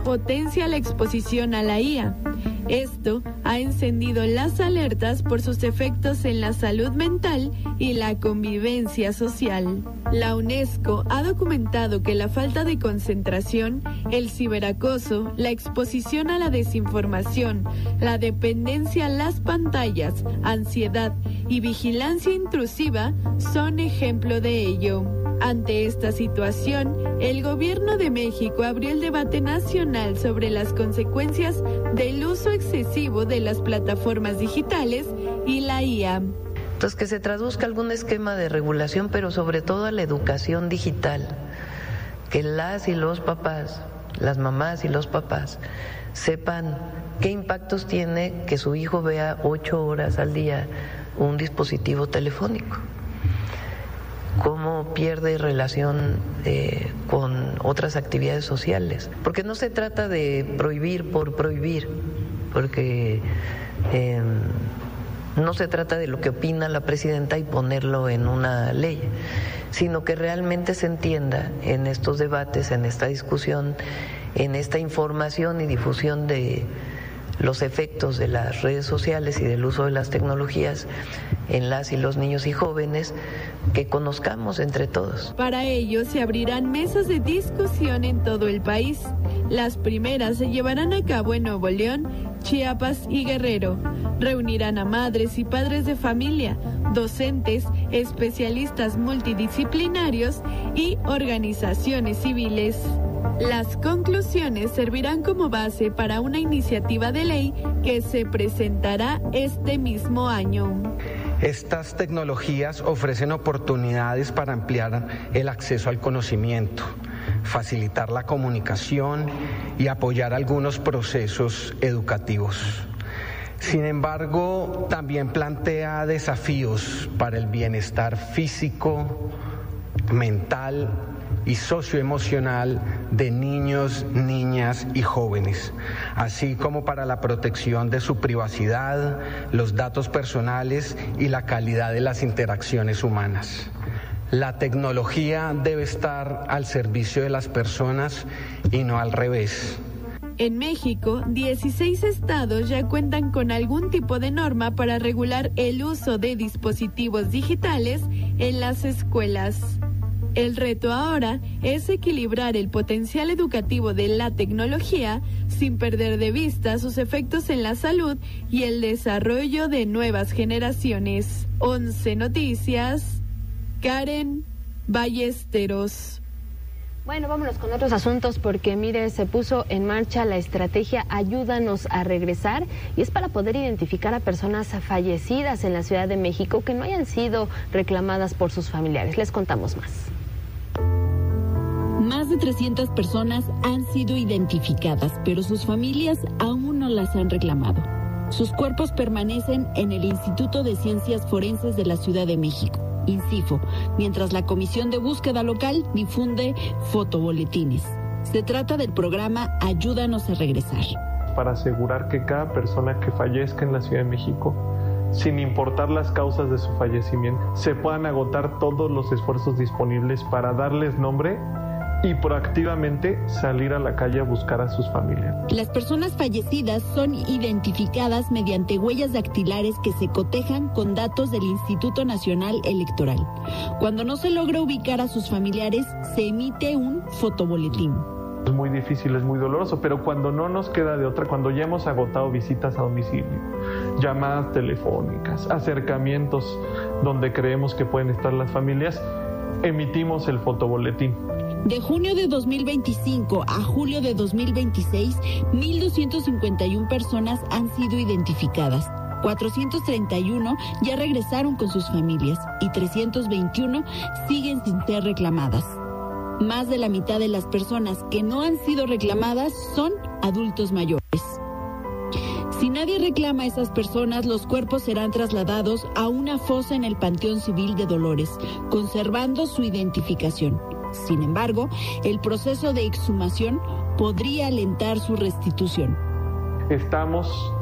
potencia la exposición a la IA. Esto ha encendido las alertas por sus efectos en la salud mental y la convivencia social. La UNESCO ha documentado que la falta de concentración, el ciberacoso, la exposición a la desinformación, la dependencia a las pantallas, ansiedad y vigilancia intrusiva son ejemplo de ello. Ante esta situación, el Gobierno de México abrió el debate nacional sobre las consecuencias del uso excesivo de las plataformas digitales y la IA. Entonces, que se traduzca algún esquema de regulación, pero sobre todo a la educación digital, que las y los papás, las mamás y los papás, sepan qué impactos tiene que su hijo vea 8 horas al día un dispositivo telefónico, cómo pierde relación con otras actividades sociales, porque no se trata de prohibir por prohibir, porque no se trata de lo que opina la presidenta y ponerlo en una ley, sino que realmente se entienda en estos debates, en esta discusión, en esta información y difusión de los efectos de las redes sociales y del uso de las tecnologías en las y los niños y jóvenes, que conozcamos entre todos. Para ello se abrirán mesas de discusión en todo el país. Las primeras se llevarán a cabo en Nuevo León, Chiapas y Guerrero. Reunirán a madres y padres de familia, docentes, especialistas multidisciplinarios y organizaciones civiles. Las conclusiones servirán como base para una iniciativa de ley que se presentará este mismo año. Estas tecnologías ofrecen oportunidades para ampliar el acceso al conocimiento, facilitar la comunicación y apoyar algunos procesos educativos. Sin embargo, también plantea desafíos para el bienestar físico, mental y socioemocional de niños, niñas y jóvenes, así como para la protección de su privacidad, los datos personales y la calidad de las interacciones humanas. La tecnología debe estar al servicio de las personas y no al revés. En México, 16 estados ya cuentan con algún tipo de norma para regular el uso de dispositivos digitales en las escuelas. El reto ahora es equilibrar el potencial educativo de la tecnología sin perder de vista sus efectos en la salud y el desarrollo de nuevas generaciones. 11 Noticias, Karen Ballesteros. Bueno, vámonos con otros asuntos porque, mire, se puso en marcha la estrategia Ayúdanos a Regresar y es para poder identificar a personas fallecidas en la Ciudad de México que no hayan sido reclamadas por sus familiares. Les contamos más. Más de 300 personas han sido identificadas, pero sus familias aún no las han reclamado. Sus cuerpos permanecen en el Instituto de Ciencias Forenses de la Ciudad de México, INCIFO, mientras la Comisión de Búsqueda Local difunde fotoboletines. Se trata del programa Ayúdanos a Regresar. Para asegurar que cada persona que fallezca en la Ciudad de México, sin importar las causas de su fallecimiento, se puedan agotar todos los esfuerzos disponibles para darles nombre y proactivamente salir a la calle a buscar a sus familias. Las personas fallecidas son identificadas mediante huellas dactilares que se cotejan con datos del Instituto Nacional Electoral. Cuando no se logra ubicar a sus familiares, se emite un fotoboletín. Es muy difícil, es muy doloroso, pero cuando no nos queda de otra, cuando ya hemos agotado visitas a domicilio, llamadas telefónicas, acercamientos donde creemos que pueden estar las familias, emitimos el fotoboletín. De junio de 2025 a julio de 2026, 1,251 personas han sido identificadas. 431 ya regresaron con sus familias y 321 siguen sin ser reclamadas. Más de la mitad de las personas que no han sido reclamadas son adultos mayores. Si nadie reclama a esas personas, los cuerpos serán trasladados a una fosa en el Panteón Civil de Dolores, conservando su identificación. Sin embargo, el proceso de exhumación podría alentar su restitución. Estamos